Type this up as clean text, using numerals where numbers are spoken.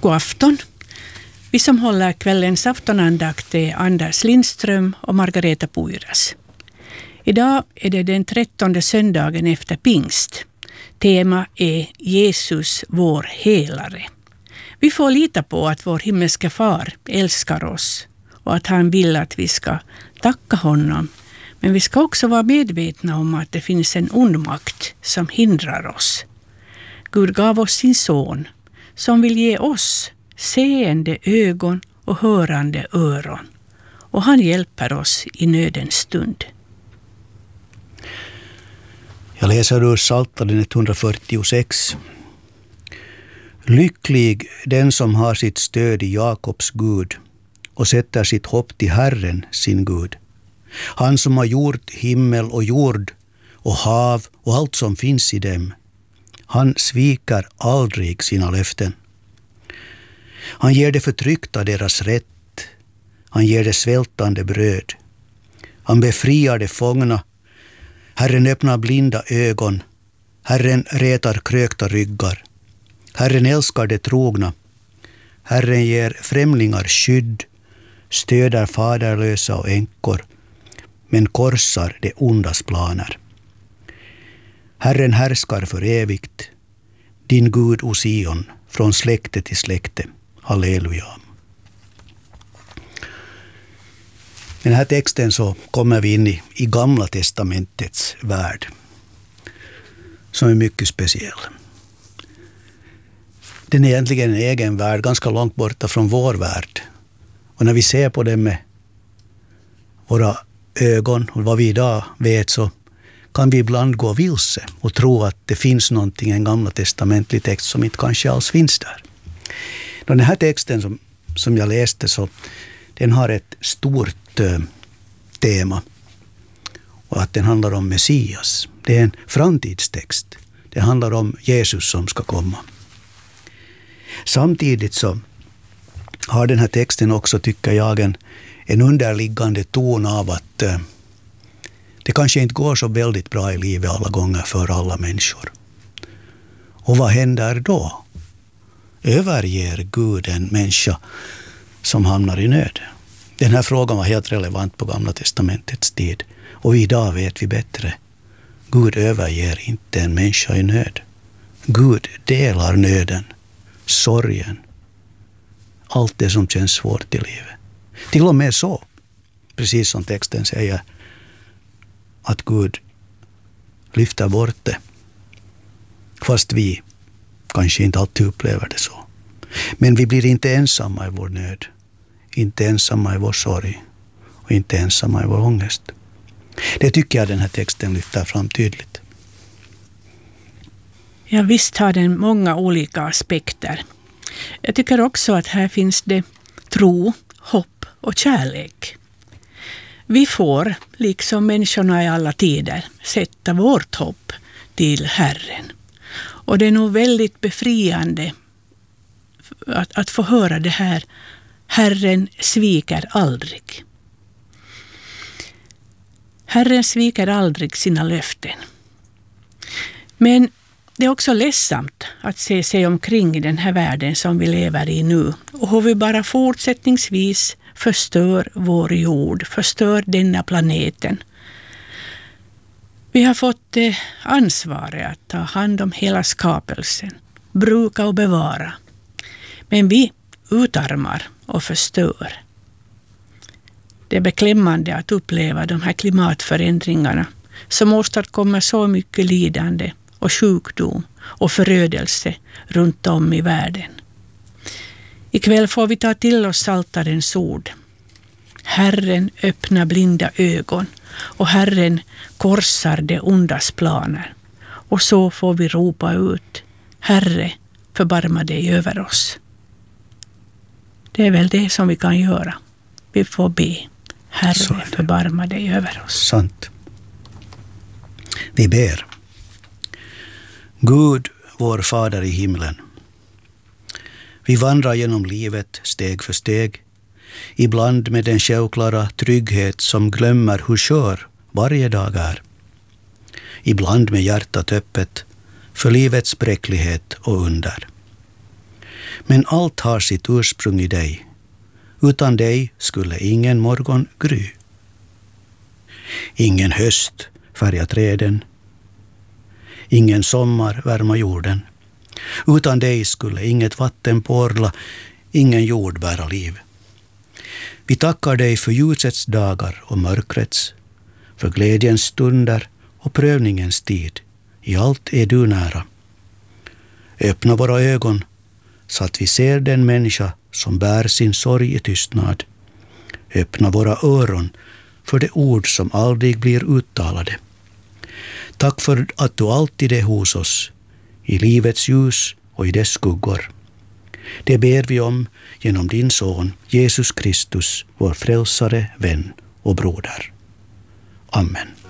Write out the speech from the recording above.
God afton. Vi som håller kvällens aftonandakt är Anders Lindström och Margareta Puiras. Idag är det den 13:e söndagen efter pingst. Tema är Jesus, vår helare. Vi får lita på att vår himmelska far älskar oss och att han vill att vi ska tacka honom. Men vi ska också vara medvetna om att det finns en ond makt som hindrar oss. Gud gav oss sin son som vill ge oss seende ögon och hörande öron. Och han hjälper oss i nödens stund. Jag läser ur Psaltaren 146. Lycklig den som har sitt stöd i Jakobs Gud och sätter sitt hopp till Herren, sin Gud. Han som har gjort himmel och jord och hav och allt som finns i dem. Han sviker aldrig sina löften. Han ger det förtryckta deras rätt. Han ger det svältande bröd. Han befriar de fångna. Herren öppnar blinda ögon. Herren retar krökta ryggar. Herren älskar de trogna. Herren ger främlingar skydd, stöder faderlösa och änkor, men korsar de ondas planer. Herren härskar för evigt, din Gud, o Sion, från släkte till släkte. Halleluja. I den här texten så kommer vi in i Gamla testamentets värld, som är mycket speciell. Den är egentligen en egen värld, ganska långt borta från vår värld. Och när vi ser på den med våra ögon och vad vi idag vet, så kan vi ibland gå vilse och tro att det finns någonting, en gamla testamentlig text som inte kanske alls finns där. Den här texten som jag läste, så den har ett stort tema, och att den handlar om Messias. Det är en framtidstext. Det handlar om Jesus som ska komma. Samtidigt så har den här texten också, tycker jag, en underliggande ton av att det kanske inte går så väldigt bra i livet alla gånger för alla människor. Och vad händer då? Överger Gud en människa som hamnar i nöd? Den här frågan var helt relevant på Gamla testamentets tid. Och idag vet vi bättre. Gud överger inte en människa i nöd. Gud delar nöden, sorgen, allt det som känns svårt i livet. Till och med så, precis som texten säger, att Gud lyfter bort det. Fast vi kanske inte alltid upplever det så. Men vi blir inte ensamma i vår nöd. Inte ensamma i vår sorg. Och inte ensamma i vår ångest. Det tycker jag den här texten lyfter fram tydligt. Ja, visst har den många olika aspekter. Jag tycker också att här finns det tro, hopp och kärlek. Vi får, liksom människorna i alla tider, sätta vårt hopp till Herren. Och det är nog väldigt befriande att få höra det här. Herren sviker aldrig. Herren sviker aldrig sina löften. Men det är också ledsamt att se sig omkring i den här världen som vi lever i nu. Och hur vi bara fortsättningsvis förstör vår jord, förstör denna planeten. Vi har fått ansvaret att ta hand om hela skapelsen, bruka och bevara. Men vi utarmar och förstör. Det är beklämmande att uppleva de här klimatförändringarna som åstadkommer så mycket lidande och sjukdom och förödelse runt om i världen. Ikväll får vi ta till oss Psaltarens ord. Herren öppnar blinda ögon och Herren korsar de ondas planer. Och så får vi ropa ut: Herre, förbarma dig över oss. Det är väl det som vi kan göra. Vi får be: Herre, förbarma dig över oss. Sant. Vi ber. Gud, vår Fader i himlen. Vi vandrar genom livet steg för steg, ibland med den självklara trygghet som glömmer hur skör varje dag är. Ibland med hjärtat öppet för livets bräcklighet och under. Men allt har sitt ursprung i dig. Utan dig skulle ingen morgon gry. Ingen höst färga träden. Ingen sommar värma jorden. Utan dig skulle inget vatten porla, ingen jord bära liv. Vi tackar dig för ljusets dagar och mörkrets, för glädjens stunder och prövningens tid. I allt är du nära. Öppna våra ögon så att vi ser den människa som bär sin sorg i tystnad. Öppna våra öron för de ord som aldrig blir uttalade. Tack för att du alltid är hos oss, i livets ljus och i dess skuggor. Det ber vi om genom din son Jesus Kristus, vår frälsare, vän och broder. Amen.